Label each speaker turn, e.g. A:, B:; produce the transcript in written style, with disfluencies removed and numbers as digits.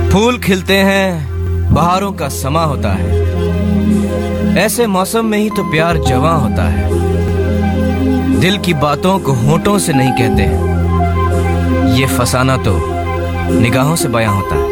A: फूल खिलते हैं, बहारों का समा होता है। ऐसे मौसम में ही तो प्यार जवां होता है। दिल की बातों को होठों से नहीं कहते, ये फसाना तो निगाहों से बयां होता है।